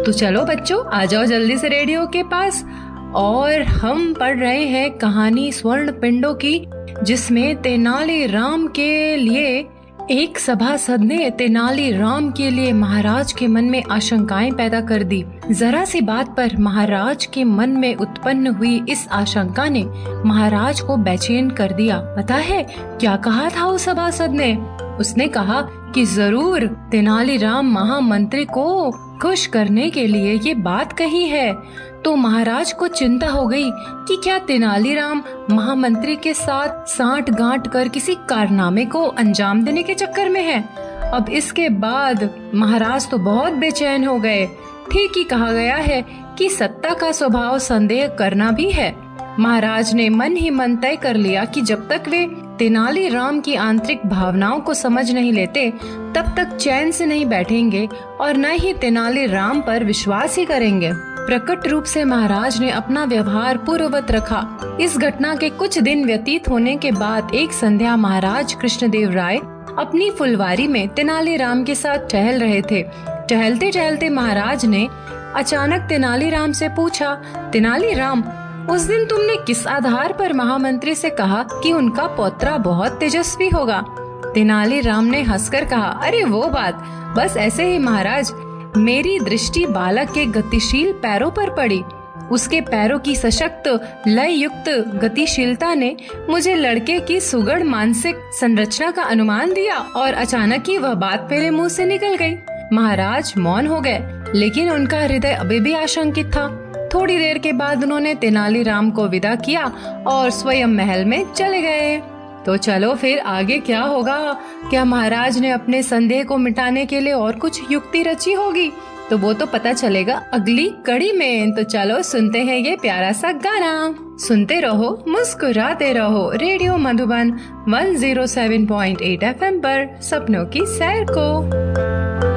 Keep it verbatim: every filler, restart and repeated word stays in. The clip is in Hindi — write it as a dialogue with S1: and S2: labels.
S1: तो चलो बच्चों, आ जाओ जल्दी से रेडियो के पास। और हम पढ़ रहे हैं कहानी स्वर्ण पिंडों की, जिसमें तेनालीराम के लिए एक सभासद ने तेनालीराम के लिए महाराज के मन में आशंकाएं पैदा कर दी। जरा सी बात पर महाराज के मन में उत्पन्न हुई इस आशंका ने महाराज को बेचैन कर दिया। पता है क्या कहा था उस सभासद ने? उसने कहा कि जरूर तेनालीराम महामंत्री को खुश करने के लिए ये बात कही है। तो महाराज को चिंता हो गई कि क्या तेनालीराम महामंत्री के साथ सांठ गांठ कर किसी कारनामे को अंजाम देने के चक्कर में है। अब इसके बाद महाराज तो बहुत बेचैन हो गए। ठीक ही कहा गया है कि सत्ता का स्वभाव संदेह करना भी है। महाराज ने मन ही मन तय कर लिया कि जब तक वे तेनालीराम की आंतरिक भावनाओं को समझ नहीं लेते, तब तक चैन से नहीं बैठेंगे और न ही तेनालीराम पर विश्वास ही करेंगे। प्रकट रूप से महाराज ने अपना व्यवहार पूर्ववत रखा। इस घटना के कुछ दिन व्यतीत होने के बाद एक संध्या महाराज कृष्णदेव राय अपनी फुलवारी में तेनालीराम के साथ टहल रहे थे। टहलते टहलते महाराज ने अचानक तेनालीराम से पूछा, तेनालीराम, उस दिन तुमने किस आधार पर महामंत्री से कहा कि उनका पौत्रा बहुत तेजस्वी होगा? तेनालीराम ने हंसकर कहा, अरे वो बात, बस ऐसे ही महाराज। मेरी दृष्टि बालक के गतिशील पैरों पर पड़ी। उसके पैरों की सशक्त लय युक्त गतिशीलता ने मुझे लड़के की सुगढ़ मानसिक संरचना का अनुमान दिया और अचानक ही वह बात मेरे मुंह से निकल गई। महाराज मौन हो गए, लेकिन उनका हृदय अभी भी आशंकित था। थोड़ी देर के बाद उन्होंने तेनालीराम को विदा किया और स्वयं महल में चले गए। तो चलो फिर आगे क्या होगा? क्या महाराज ने अपने संदेह को मिटाने के लिए और कुछ युक्ति रची होगी? तो वो तो पता चलेगा अगली कड़ी में। तो चलो सुनते हैं ये प्यारा सा गाना। सुनते रहो, मुस्कुराते रहो। रेडियो मधुबन एक सौ सात पॉइंट आठ एफ एम पर सपनों की सैर को।